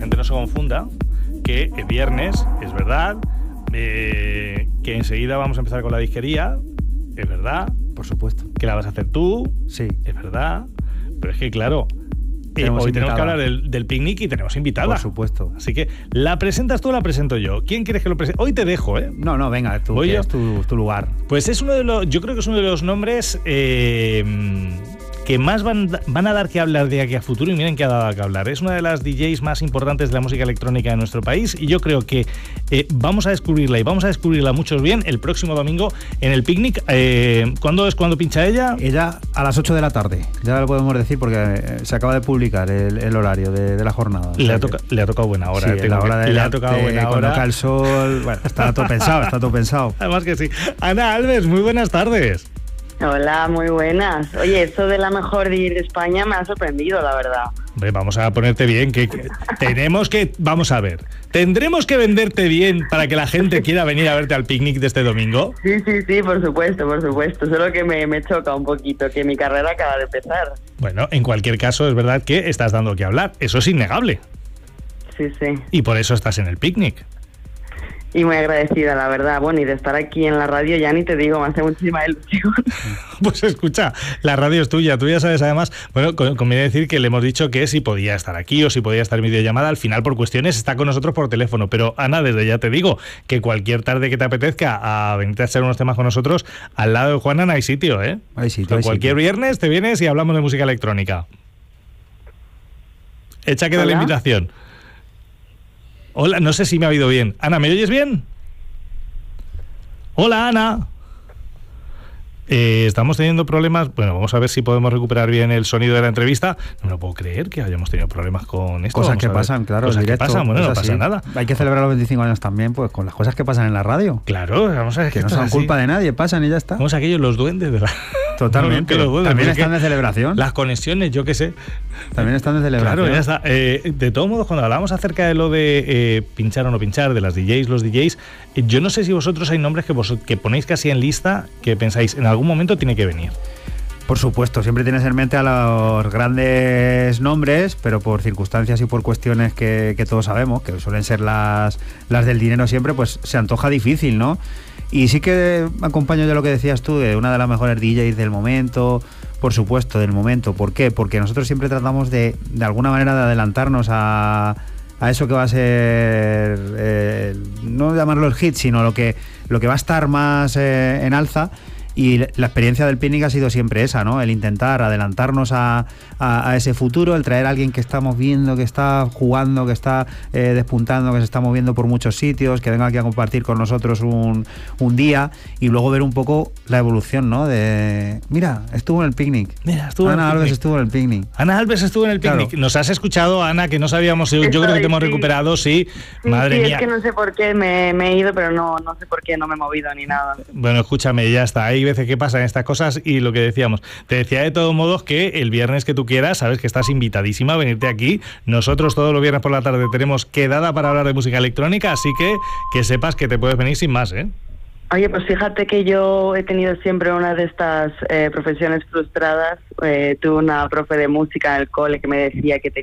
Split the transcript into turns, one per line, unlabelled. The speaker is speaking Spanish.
gente no se confunda, que el viernes, es verdad, que enseguida vamos a empezar con la disquería, es verdad.
Por supuesto.
Que la vas a hacer tú,
sí,
es verdad. Pero es que, claro, hoy tenemos que hablar del picnic y tenemos invitada.
Por supuesto.
Así que, ¿la presentas tú o la presento yo? ¿Quién quieres que lo presente? Hoy te dejo, ¿eh?
No, venga, tú, que es tu lugar.
Pues es uno de los... Yo creo que es uno de los nombres que más van a dar que hablar de aquí a futuro, y miren que ha dado que hablar. Es una de las DJs más importantes de la música electrónica de nuestro país, y yo creo que vamos a descubrirla, y vamos a descubrirla muchos bien el próximo domingo en el picnic. ¿Cuándo pincha ella?
Ella a las 8 de la tarde, ya lo podemos decir porque se acaba de publicar el horario de la jornada.
Le ha tocado buena hora.
Sí, le ha tocado buena hora. Cuando cae el sol, bueno, está todo pensado.
Además que sí. Ana Alves, muy buenas tardes.
Hola, muy buenas. Oye, esto de la mejor DJ de España me ha sorprendido, la verdad.
Hombre, vamos a ponerte bien, que vamos a ver, ¿tendremos que venderte bien para que la gente quiera venir a verte al picnic de este domingo?
Sí, por supuesto. Solo que me choca un poquito, que mi carrera acaba de empezar.
Bueno, en cualquier caso, es verdad que estás dando que hablar, eso es innegable.
Sí.
Y por eso estás en el picnic.
Y muy agradecida, la verdad. Bueno, y de estar aquí en la radio ya ni te digo, me hace muchísima ilusión.
Pues escucha, la radio es tuya, tú ya sabes además. Bueno, conviene decir que le hemos dicho que si podía estar aquí o si podía estar en videollamada, al final por cuestiones está con nosotros por teléfono. Pero Ana, desde ya te digo que cualquier tarde que te apetezca a venirte a hacer unos temas con nosotros, al lado de Juanan hay sitio, ¿eh?
Hay sitio.
Cualquier viernes te vienes y hablamos de música electrónica. Echa que da la invitación. Hola, no sé si me ha oído bien. Ana, ¿me oyes bien? Hola, Ana. Estamos teniendo problemas. Bueno, vamos a ver si podemos recuperar bien el sonido de la entrevista. No me lo puedo creer que hayamos tenido problemas con esto.
Cosas que pasan, claro.
Cosas que pasan, bueno, no pasa nada.
Hay que celebrar los 25 años también, pues con las cosas que pasan en la radio.
Claro, vamos a ver
que no son culpa de nadie, pasan y ya está.
Somos aquellos los duendes de la...
Totalmente. También están de celebración.
Las conexiones, yo qué sé.
También están de celebración.
Claro, ya está. De todos modos, cuando hablamos acerca de lo de pinchar o no pinchar, de las DJs, los DJs, yo no sé si vosotros hay nombres que ponéis casi en lista que pensáis en algún momento tiene que venir.
Por supuesto, siempre tienes en mente a los grandes nombres, pero por circunstancias y por cuestiones que todos sabemos, que suelen ser las del dinero siempre, pues se antoja difícil, ¿no? Y sí que acompaño yo lo que decías tú, de una de las mejores DJs del momento, por supuesto, del momento. ¿Por qué? Porque nosotros siempre tratamos de alguna manera de adelantarnos a eso que va a ser, no llamarlo el hit, sino lo que va a estar más en alza. Y la experiencia del picnic ha sido siempre esa, ¿no? El intentar adelantarnos a ese futuro, el traer a alguien que estamos viendo, que está jugando, que está despuntando, que se está moviendo por muchos sitios, que venga aquí a compartir con nosotros un día, y luego ver un poco la evolución, ¿no? Mira, estuvo en el picnic. Ana Alves estuvo en el picnic.
Ana Alves estuvo en el picnic. Claro. Nos has escuchado, Ana, que no sabíamos. Yo creo que te hemos recuperado, sí. Madre mía.
Es que no sé por qué me he ido, pero no sé por qué no me he movido ni nada.
Bueno, escúchame, ya está. Hay veces que pasan estas cosas, y lo que decíamos, te decía de todos modos que el viernes que tú quieras, sabes que estás invitadísima a venirte aquí. Nosotros todos los viernes por la tarde tenemos quedada para hablar de música electrónica, así que sepas que te puedes venir sin más, ¿eh?
Oye, pues fíjate que yo he tenido siempre una de estas profesiones frustradas. Tuve una profe de música en el cole que me decía que